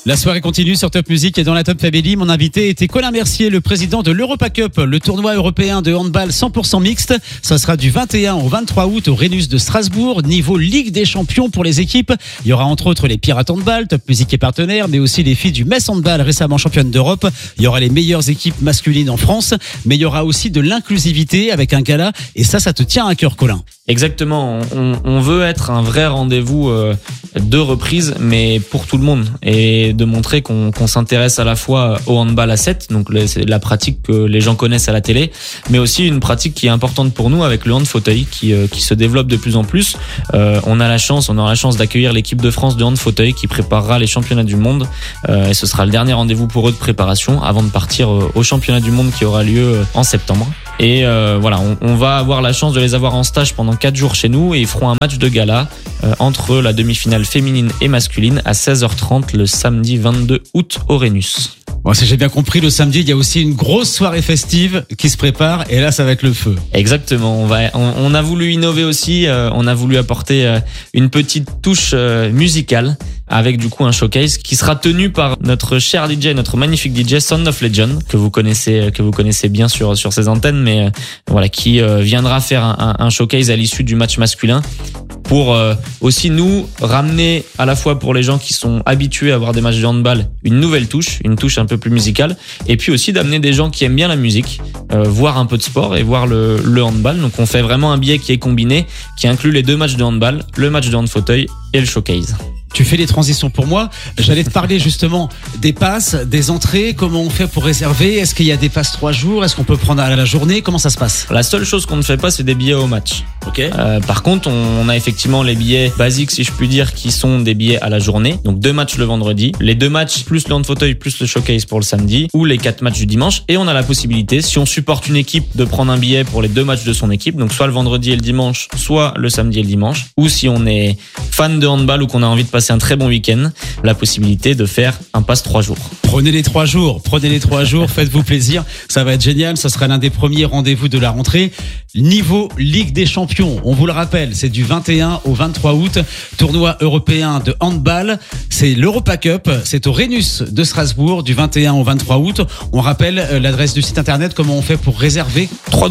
La soirée continue sur Top Music et dans la Top Family. Mon invité était Colin Mercier, le président de l'Europa Cup, le tournoi européen de handball 100% mixte. Ça sera du 21 au 23 août au Rhenus de Strasbourg. Niveau Ligue des Champions pour les équipes. Il y aura entre autres les Pirates Handball, Top Music est partenaire, mais aussi les filles du Metz Handball, récemment championnes d'Europe. Il y aura les meilleures équipes masculines en France, mais il y aura aussi de l'inclusivité avec un gala. Et ça te tient à cœur, Colin. Exactement, on veut être un vrai rendez-vous de reprise, mais pour tout le monde, et de montrer qu'on s'intéresse à la fois au handball à 7, donc c'est la pratique que les gens connaissent à la télé, mais aussi une pratique qui est importante pour nous avec le hand fauteuil qui se développe de plus en plus. On aura la chance d'accueillir l'équipe de France de hand fauteuil qui préparera les championnats du monde, et ce sera le dernier rendez-vous pour eux de préparation avant de partir au championnat du monde qui aura lieu en septembre. Et voilà, on va avoir la chance de les avoir en stage pendant 4 jours chez nous et ils feront un match de gala entre la demi-finale féminine et masculine à 16h30 le samedi 22 août au Rhenus. Bon, si j'ai bien compris, le samedi, il y a aussi une grosse soirée festive qui se prépare et là, ça va être le feu. Exactement. On a voulu innover aussi. On a voulu apporter une petite touche musicale avec du coup un showcase qui sera tenu par notre cher DJ, notre magnifique DJ Sound of Legend que vous connaissez bien sur ces antennes, mais voilà, qui viendra faire un showcase à l'issue du match masculin pour aussi nous ramener à la fois pour les gens qui sont habitués à voir des matchs de handball une nouvelle touche, une touche un peu plus musicale, et puis aussi d'amener des gens qui aiment bien la musique, voir un peu de sport et voir le handball. Donc on fait vraiment un billet qui est combiné, qui inclut les 2 matchs de handball, le match de hand fauteuil et le showcase. Tu fais les transitions pour moi. J'allais te parler justement des passes, des entrées. Comment on fait pour réserver? Est-ce qu'il y a des passes 3 jours? Est-ce qu'on peut prendre à la journée? Comment ça se passe? La seule chose qu'on ne fait pas, c'est des billets au match. Ok. Par contre, on a effectivement les billets basiques, si je puis dire, qui sont des billets à la journée. Donc 2 matchs le vendredi, les 2 matchs plus le hand fauteuil plus le showcase pour le samedi, ou les 4 matchs du dimanche. Et on a la possibilité, si on supporte une équipe, de prendre un billet pour les 2 matchs de son équipe. Donc soit le vendredi et le dimanche, soit le samedi et le dimanche. Ou si on est fan de handball ou qu'on a envie de passer un très bon week-end, la possibilité de faire un pass 3 jours. Prenez les 3 jours, faites-vous plaisir, ça va être génial, ça sera l'un des premiers rendez-vous de la rentrée. Niveau Ligue des Champions, on vous le rappelle, c'est du 21 au 23 août, tournoi européen de handball, c'est l'Europa Cup, c'est au Rhenus de Strasbourg du 21 au 23 août. On rappelle l'adresse du site internet, comment on fait pour réserver?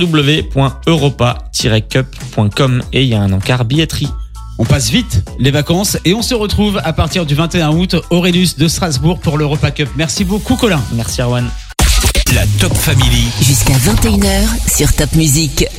www.europa-cup.com et il y a un encart billetterie. On passe vite les vacances et on se retrouve à partir du 21 août au Rhenus de Strasbourg pour l'Europa Cup. Merci beaucoup, Colin. Merci, Erwan. La Top Family. Jusqu'à 21h sur Top Music.